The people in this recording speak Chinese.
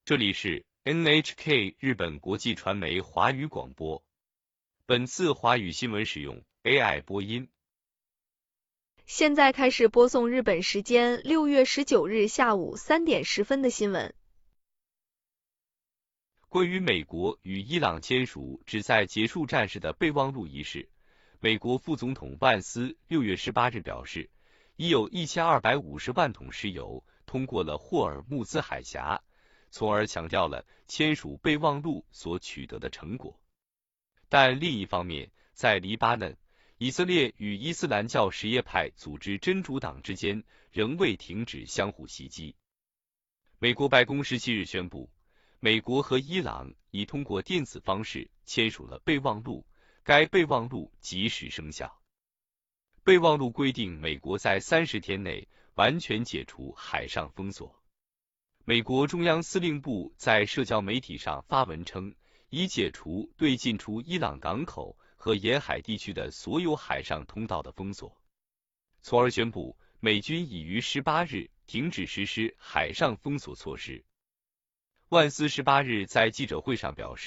这里是 NHK 日本国际传媒华语广播。本次华语新闻使用 AI 播音。 现在开始播送日本时间6月19日下午3点10分的新闻。 关于美国与伊朗签署旨在结束战事的备忘录一事，美国副总统万斯6月18日表示，已有1250万桶石油通过了霍尔木兹海峡，从而强调了签署备忘录所取得的成果。但另一方面，在黎巴嫩，以色列与伊斯兰教什叶派组织真主党之间仍未停止相互袭击。美国白宫17日宣布，美国和伊朗已通过电子方式签署了备忘录，该备忘录即时生效。备忘录规定，美国在30天内完全解除海上封锁。美国中央司令部在社交媒体上发文称，已解除对进出伊朗港口和沿海地区的所有海上通道的封锁，从而宣布美军已于18日停止实施海上封锁措施。万斯18日在记者会上表示，